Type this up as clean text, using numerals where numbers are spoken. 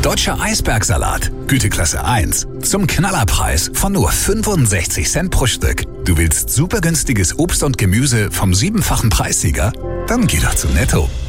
Deutscher Eisbergsalat, Güteklasse 1, zum Knallerpreis von nur 65 Cent pro Stück. Du willst super günstiges Obst und Gemüse vom 7-fachen Preissieger? Dann geh doch zu Netto.